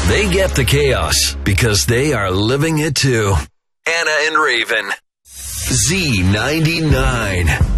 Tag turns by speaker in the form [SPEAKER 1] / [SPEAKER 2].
[SPEAKER 1] They get the chaos because they are living it too. Anna and Raven. Z99.